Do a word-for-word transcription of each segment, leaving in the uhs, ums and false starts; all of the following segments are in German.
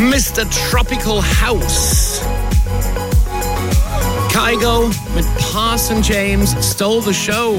Mister Tropical House. Kygo mit Parson James Stole the Show.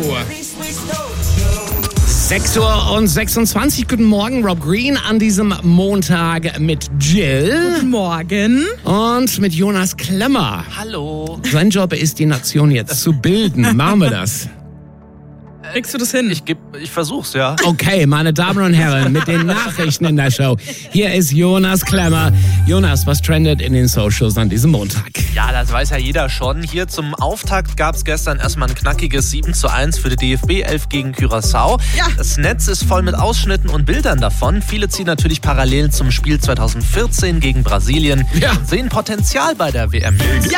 sechs Uhr und sechsundzwanzig. Guten Morgen, Rob Green, an diesem Montag mit Jill. Guten Morgen. Und mit Jonas Klemmer. Hallo. Sein Job ist, die Nation jetzt zu bilden. Machen wir das? Kriegst du das hin? Ich, geb, ich versuch's, ja. Okay, meine Damen und Herren, mit den Nachrichten in der Show. Hier ist Jonas Klemmer. Jonas, was trendet in den Socials an diesem Montag? Ja, das weiß ja jeder schon. Hier zum Auftakt gab's gestern erstmal ein knackiges sieben zu eins für die D F B elf gegen Curaçao. Ja. Das Netz ist voll mit Ausschnitten und Bildern davon. Viele ziehen natürlich parallel zum Spiel zweitausendvierzehn gegen Brasilien Ja. und sehen Potenzial bei der W M. Ja.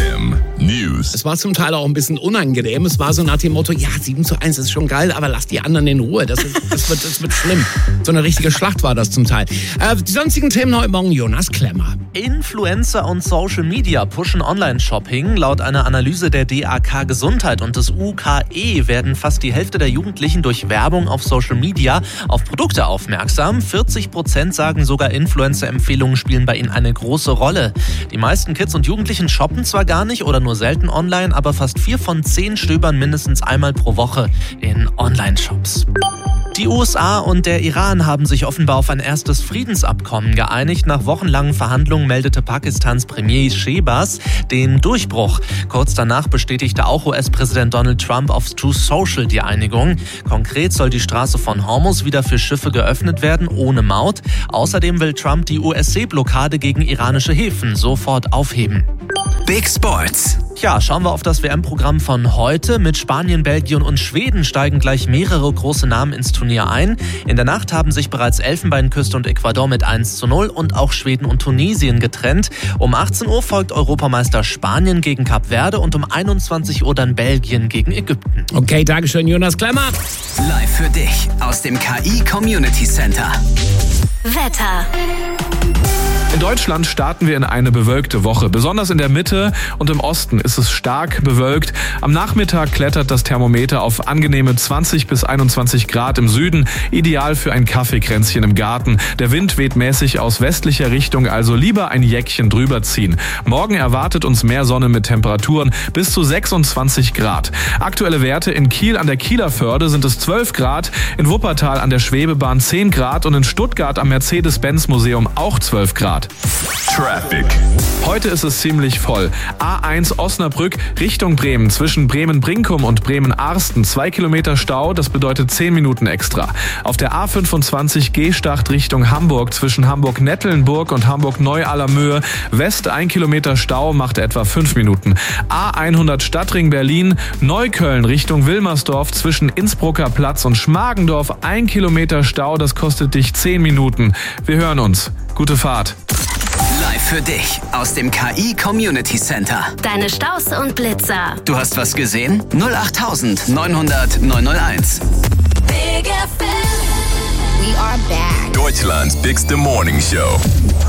News. Es war zum Teil auch ein bisschen unangenehm. Es war so nach dem Motto, ja, sieben zu eins ist schon geil, aber lass die anderen in Ruhe. Das, ist, das, wird, das wird schlimm. So eine richtige Schlacht war das zum Teil. Äh, die sonstigen Themen heute Morgen, Jonas Klemmer. Influencer und Social Media pushen Online-Shopping. Laut einer Analyse der D A K Gesundheit und des U K E werden fast die Hälfte der Jugendlichen durch Werbung auf Social Media auf Produkte aufmerksam. vierzig Prozent sagen sogar, Influencer-Empfehlungen spielen bei ihnen eine große Rolle. Die meisten Kids und Jugendlichen shoppen zwar gar nicht oder nur selten online, aber fast vier von zehn stöbern mindestens einmal pro Woche in Online-Shops. Die U S A und der Iran haben sich offenbar auf ein erstes Friedensabkommen geeinigt. Nach wochenlangen Verhandlungen meldete Pakistans Premier Shehbaz den Durchbruch. Kurz danach bestätigte auch U S-Präsident Donald Trump auf Truth Social die Einigung. Konkret soll die Straße von Hormuz wieder für Schiffe geöffnet werden, ohne Maut. Außerdem will Trump die U S-Seeblockade gegen iranische Häfen sofort aufheben. Big Sports. Ja, schauen wir auf das W M-Programm von heute. Mit Spanien, Belgien und Schweden steigen gleich mehrere große Namen ins Turnier ein. In der Nacht haben sich bereits Elfenbeinküste und Ecuador mit eins zu null und auch Schweden und Tunesien getrennt. Um achtzehn Uhr folgt Europameister Spanien gegen Kap Verde und um einundzwanzig Uhr dann Belgien gegen Ägypten. Okay, Dankeschön, Jonas Klemmer. Live für dich aus dem K I Community Center. Wetter. In Deutschland starten wir in eine bewölkte Woche. Besonders in der Mitte und im Osten ist es stark bewölkt. Am Nachmittag klettert das Thermometer auf angenehme zwanzig bis einundzwanzig Grad im Süden. Ideal für ein Kaffeekränzchen im Garten. Der Wind weht mäßig aus westlicher Richtung, also lieber ein Jäckchen drüber ziehen. Morgen erwartet uns mehr Sonne mit Temperaturen bis zu sechsundzwanzig Grad. Aktuelle Werte in Kiel an der Kieler Förde sind es zwölf Grad, in Wuppertal an der Schwebebahn zehn Grad und in Stuttgart am Mercedes-Benz-Museum auch zwölf Grad. Traffic. Heute ist es ziemlich voll. A eins Osnabrück Richtung Bremen. Zwischen Bremen-Brinkum und Bremen-Arsten zwei Kilometer Stau, das bedeutet zehn Minuten extra. Auf der A fünfundzwanzig Gehstart Richtung Hamburg zwischen Hamburg-Nettelnburg und Hamburg-Neu-Allermöhe. West ein Kilometer Stau macht etwa fünf Minuten. A hundert Stadtring Berlin Neukölln Richtung Wilmersdorf zwischen Innsbrucker Platz und Schmargendorf ein Kilometer Stau, das kostet dich zehn Minuten. Wir hören uns. Gute Fahrt. Live für dich aus dem K I Community Center. Deine Staus und Blitzer. Du hast was gesehen? null acht neunhundert neunhunderteins. Big F M. We are back. Deutschland's Bigste Morning Show.